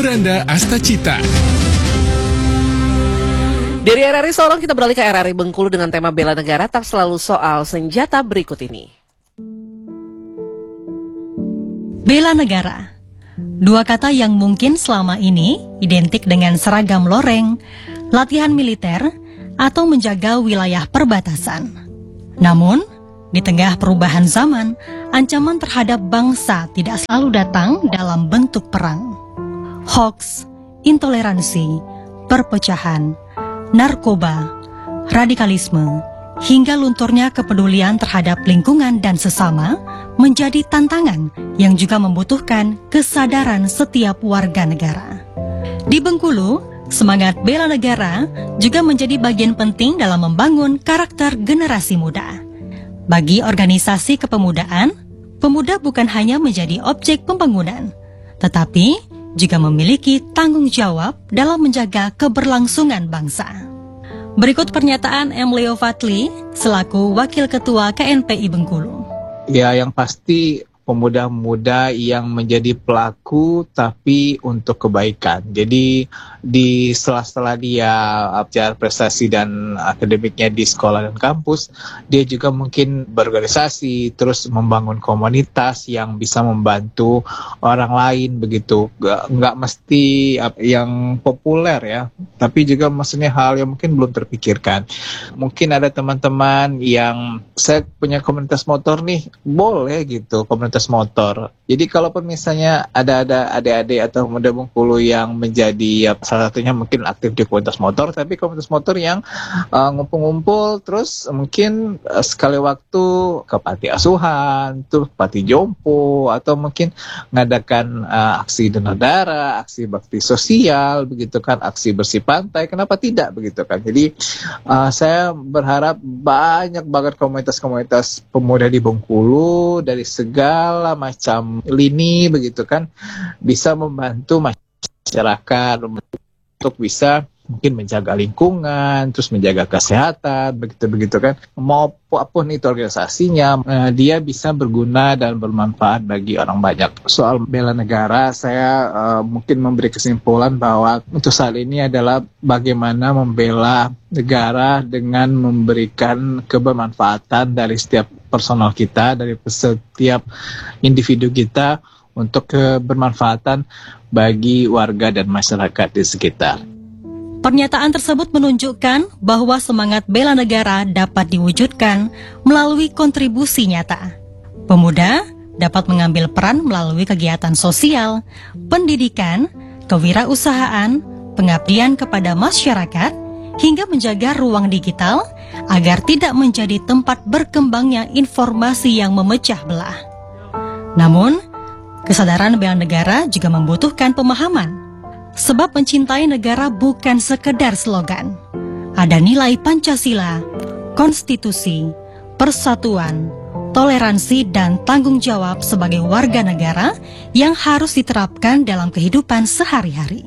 Beranda Astacita. Dari RRI Sorong kita beralih ke RRI Bengkulu dengan tema bela negara tak selalu soal senjata berikut ini. Bela negara. Dua kata yang mungkin selama ini identik dengan seragam loreng, latihan militer, atau menjaga wilayah perbatasan. Namun, di tengah perubahan zaman, ancaman terhadap bangsa tidak selalu datang dalam bentuk perang. Hoaks, intoleransi, perpecahan, narkoba, radikalisme, hingga lunturnya kepedulian terhadap lingkungan dan sesama menjadi tantangan yang juga membutuhkan kesadaran setiap warga negara. Di Bengkulu, semangat bela negara juga menjadi bagian penting dalam membangun karakter generasi muda. Bagi organisasi kepemudaan, pemuda bukan hanya menjadi objek pembangunan, tetapi juga memiliki tanggung jawab dalam menjaga keberlangsungan bangsa. Berikut pernyataan M. Leo Fatli selaku Wakil Ketua KNPI Bengkulu. Ya, yang pasti pemuda-pemuda yang menjadi pelaku tapi untuk kebaikan. Jadi di sela-sela dia belajar prestasi dan akademiknya di sekolah dan kampus, dia juga mungkin berorganisasi, terus membangun komunitas yang bisa membantu orang lain begitu. Nggak mesti yang populer ya, tapi juga maksudnya hal yang mungkin belum terpikirkan. Mungkin ada teman-teman yang saya punya komunitas motor nih, boleh gitu komunitas motor. Jadi kalaupun misalnya ada adik-adik atau muda Bengkulu yang menjadi salah satunya mungkin aktif di komunitas motor, tapi komunitas motor yang ngumpul-ngumpul terus mungkin sekali waktu ke panti asuhan, tuh panti jompo, atau mungkin ngadakan aksi donor darah, aksi bakti sosial begitu kan, aksi bersih pantai, kenapa tidak begitu kan. Jadi saya berharap banyak banget komunitas-komunitas pemuda di Bengkulu dari segala macam lini begitu kan bisa membantu masyarakat untuk bisa mungkin menjaga lingkungan, terus menjaga kesehatan, begitu kan. Maupun itu organisasinya, dia bisa berguna dan bermanfaat bagi orang banyak. Soal bela negara, saya mungkin memberi kesimpulan bahwa untuk saat ini adalah bagaimana membela negara dengan memberikan kebermanfaatan dari setiap personal kita, dari setiap individu kita untuk kebermanfaatan bagi warga dan masyarakat di sekitar. Pernyataan tersebut menunjukkan bahwa semangat bela negara dapat diwujudkan melalui kontribusi nyata. Pemuda dapat mengambil peran melalui kegiatan sosial, pendidikan, kewirausahaan, pengabdian kepada masyarakat, hingga menjaga ruang digital agar tidak menjadi tempat berkembangnya informasi yang memecah belah. Namun, kesadaran bela negara juga membutuhkan pemahaman. Sebab mencintai negara bukan sekedar slogan. Ada nilai Pancasila, konstitusi, persatuan, toleransi, dan tanggung jawab sebagai warga negara yang harus diterapkan dalam kehidupan sehari-hari.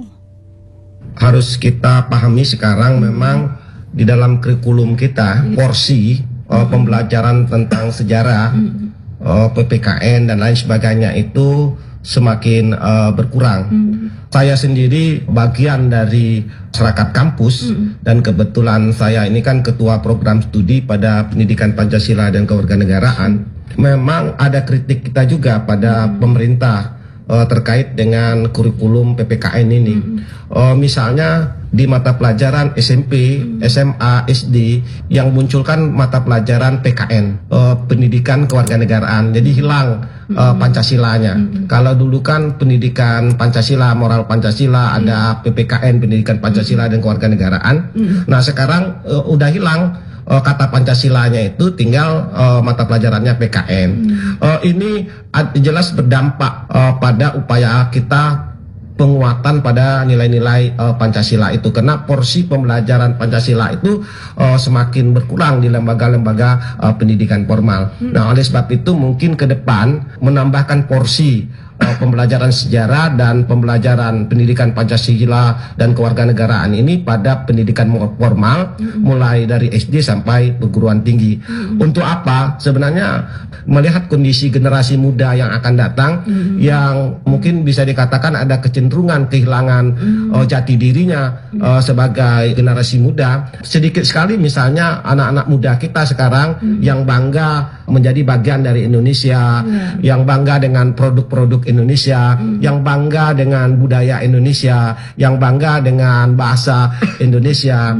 Harus kita pahami sekarang memang di dalam kurikulum kita, porsi pembelajaran tentang sejarah, PPKN dan lain sebagainya itu semakin berkurang. Saya sendiri bagian dari masyarakat kampus dan kebetulan saya ini kan ketua program studi pada pendidikan Pancasila dan kewarganegaraan. Memang ada kritik kita juga pada pemerintah terkait dengan kurikulum PPKN ini. Misalnya di mata pelajaran SMP, SMA, SD yang munculkan mata pelajaran PKN, pendidikan kewarganegaraan. Jadi hilang Pancasilanya. Kalau dulu kan pendidikan Pancasila, moral Pancasila, ada PPKN, pendidikan Pancasila dan kewarganegaraan. Nah sekarang udah hilang kata Pancasilanya, itu tinggal mata pelajarannya PKN. Ini jelas berdampak pada upaya kita penguatan pada nilai-nilai Pancasila itu, karena porsi pembelajaran Pancasila itu semakin berkurang di lembaga-lembaga pendidikan formal. Nah oleh sebab itu mungkin ke depan menambahkan porsi pembelajaran sejarah dan pembelajaran pendidikan Pancasila dan kewarganegaraan ini pada pendidikan formal mulai dari SD sampai perguruan tinggi. Untuk apa? Sebenarnya melihat kondisi generasi muda yang akan datang yang mungkin bisa dikatakan ada kecenderungan kehilangan jati dirinya sebagai generasi muda. Sedikit sekali misalnya anak-anak muda kita sekarang yang bangga menjadi bagian dari Indonesia, yang bangga dengan produk-produk Indonesia, yang bangga dengan budaya Indonesia, yang bangga dengan bahasa Indonesia.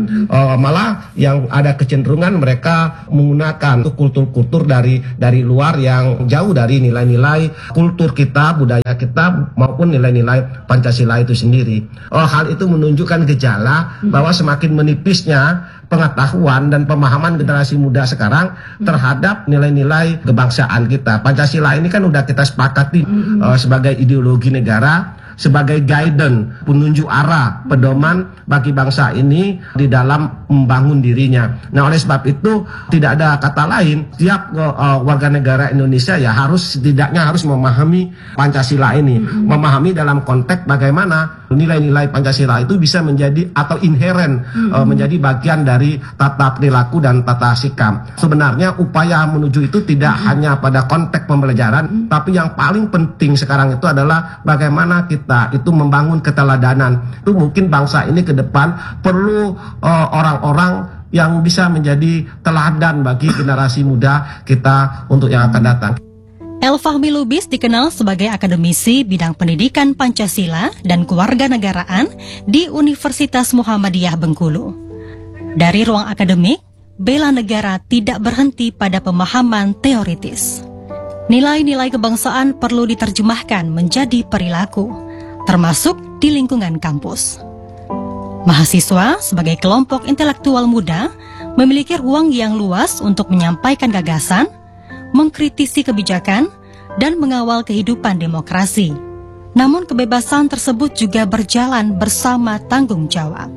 Malah yang ada kecenderungan mereka menggunakan kultur-kultur dari luar yang jauh dari nilai-nilai kultur kita, budaya kita maupun nilai-nilai Pancasila itu sendiri. Hal itu menunjukkan gejala bahwa semakin menipisnya pengetahuan dan pemahaman generasi muda sekarang terhadap nilai-nilai kebangsaan kita. Pancasila ini kan udah kita sepakati sebagai ideologi negara, sebagai guidance, penunjuk arah, pedoman bagi bangsa ini di dalam membangun dirinya. Nah, oleh sebab itu tidak ada kata lain, setiap warga negara Indonesia ya setidaknya harus memahami Pancasila ini, memahami dalam konteks bagaimana nilai-nilai Pancasila itu bisa menjadi atau inheren menjadi bagian dari tata perilaku dan tata sikap. Sebenarnya upaya menuju itu tidak hanya pada konteks pembelajaran, tapi yang paling penting sekarang itu adalah bagaimana kita itu membangun keteladanan. Itu mungkin bangsa ini ke depan perlu orang-orang yang bisa menjadi teladan bagi generasi muda kita untuk yang akan datang. El-Fahmi Lubis dikenal sebagai akademisi bidang pendidikan Pancasila dan kewarganegaraan di Universitas Muhammadiyah Bengkulu. Dari ruang akademik, bela negara tidak berhenti pada pemahaman teoritis. Nilai-nilai kebangsaan perlu diterjemahkan menjadi perilaku, termasuk di lingkungan kampus. Mahasiswa sebagai kelompok intelektual muda memiliki ruang yang luas untuk menyampaikan gagasan, mengkritisi kebijakan, dan mengawal kehidupan demokrasi. Namun kebebasan tersebut juga berjalan bersama tanggung jawab.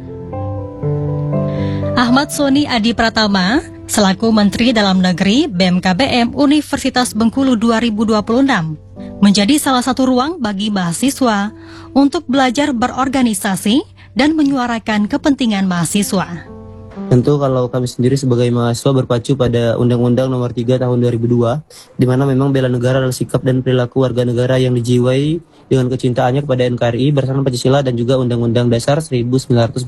Ahmad Soni Adi Pratama, selaku Menteri Dalam Negeri BMKBM Universitas Bengkulu 2026, menjadi salah satu ruang bagi mahasiswa untuk belajar berorganisasi dan menyuarakan kepentingan mahasiswa. Tentu kalau kami sendiri sebagai mahasiswa berpacu pada Undang-Undang Nomor 3 Tahun 2002, di mana memang bela negara adalah sikap dan perilaku warga negara yang dijiwai dengan kecintaannya kepada NKRI berdasarkan Pancasila dan juga Undang-Undang Dasar 1945.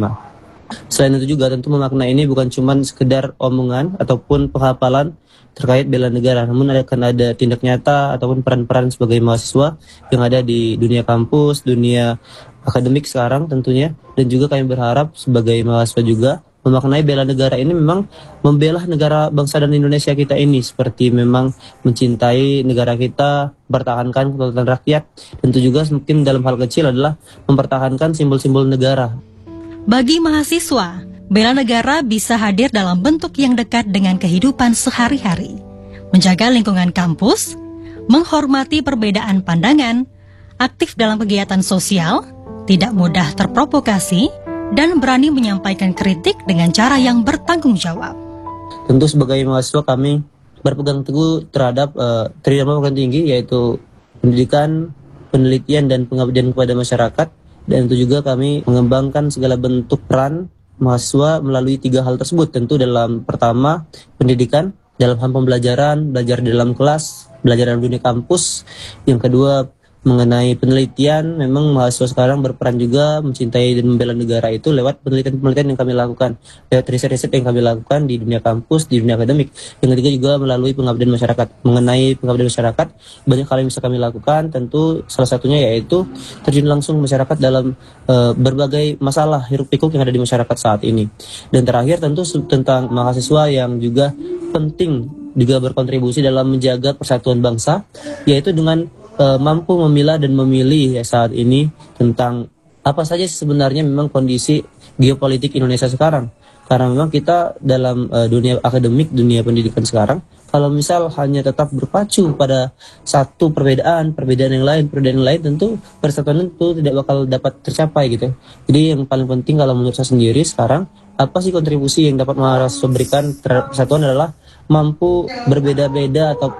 Selain itu juga tentu memaknai ini bukan cuma sekedar omongan ataupun penghafalan terkait bela negara, namun akan ada tindak nyata ataupun peran-peran sebagai mahasiswa yang ada di dunia kampus, dunia akademik sekarang tentunya, dan juga kami berharap sebagai mahasiswa juga memaknai bela negara ini memang membela negara bangsa dan Indonesia kita ini, seperti memang mencintai negara kita, mempertahankan kedaulatan rakyat, tentu juga mungkin dalam hal kecil adalah mempertahankan simbol-simbol negara. Bagi mahasiswa, bela negara bisa hadir dalam bentuk yang dekat dengan kehidupan sehari-hari, menjaga lingkungan kampus, menghormati perbedaan pandangan, aktif dalam kegiatan sosial, tidak mudah terprovokasi, dan berani menyampaikan kritik dengan cara yang bertanggung jawab. Tentu sebagai mahasiswa kami berpegang teguh terhadap tridharma perguruan tinggi, yaitu pendidikan, penelitian, dan pengabdian kepada masyarakat. Dan itu juga kami mengembangkan segala bentuk peran mahasiswa melalui 3 hal tersebut. Tentu dalam pertama pendidikan, dalam hal pembelajaran, belajar di dalam kelas, belajar dalam dunia kampus. Yang kedua mengenai penelitian, memang mahasiswa sekarang berperan juga mencintai dan membela negara itu lewat penelitian-penelitian yang kami lakukan, lewat riset-riset yang kami lakukan di dunia kampus, di dunia akademik. Yang ketiga juga melalui pengabdian masyarakat. Mengenai pengabdian masyarakat, banyak hal yang bisa kami lakukan, tentu salah satunya yaitu terjun langsung masyarakat dalam berbagai masalah hiruk-pikuk yang ada di masyarakat saat ini. Dan terakhir tentu tentang mahasiswa yang juga penting juga berkontribusi dalam menjaga persatuan bangsa, yaitu dengan mampu memilah dan memilih ya saat ini tentang apa saja sebenarnya memang kondisi geopolitik Indonesia sekarang. Karena memang kita dalam dunia akademik, dunia pendidikan sekarang, kalau misal hanya tetap berpacu pada satu perbedaan yang lain, tentu persatuan itu tidak bakal dapat tercapai gitu. Jadi yang paling penting kalau menurut saya sendiri sekarang, apa sih kontribusi yang dapat mahasiswa berikan terhadap persatuan adalah mampu berbeda-beda ataupun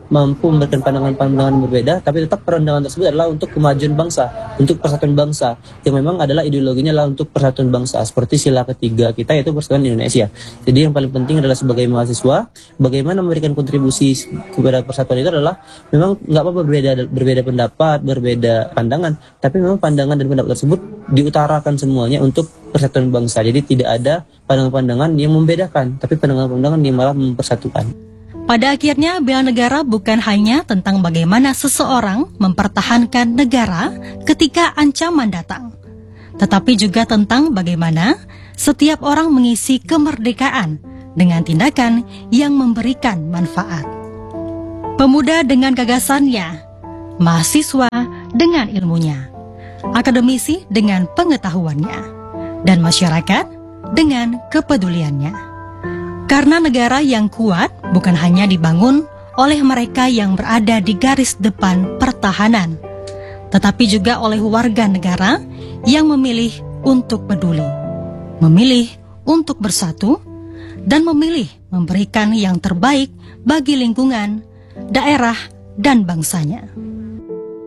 mampu memberikan pandangan-pandangan berbeda, tapi tetap pandangan tersebut adalah untuk kemajuan bangsa, untuk persatuan bangsa, yang memang adalah ideologinya adalah untuk persatuan bangsa, seperti sila ketiga kita yaitu persatuan Indonesia. Jadi yang paling penting adalah sebagai mahasiswa, bagaimana memberikan kontribusi kepada persatuan itu adalah memang nggak apa-apa berbeda pendapat, berbeda pandangan, tapi memang pandangan dan pendapat tersebut diutarakan semuanya untuk persatuan bangsa. Jadi tidak ada pandangan-pandangan yang membedakan, tapi pandangan-pandangan yang malah mempersatukan. Pada akhirnya, bela negara bukan hanya tentang bagaimana seseorang mempertahankan negara ketika ancaman datang, tetapi juga tentang bagaimana setiap orang mengisi kemerdekaan dengan tindakan yang memberikan manfaat. Pemuda dengan gagasannya, mahasiswa dengan ilmunya, akademisi dengan pengetahuannya, dan masyarakat dengan kepeduliannya. Karena negara yang kuat bukan hanya dibangun oleh mereka yang berada di garis depan pertahanan, tetapi juga oleh warga negara yang memilih untuk peduli, memilih untuk bersatu, dan memilih memberikan yang terbaik bagi lingkungan, daerah, dan bangsanya.